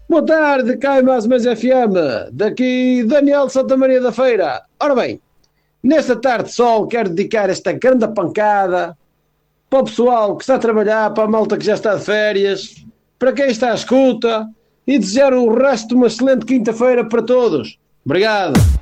Boa tarde, cá em mais uma FM. Daqui Daniel de Santa Maria da Feira. Ora bem, nesta tarde de sol quero dedicar esta grande pancada para o pessoal que está a trabalhar, para a malta que já está de férias, para quem está à escuta e desejar o resto de uma excelente quinta-feira para todos. Obrigado.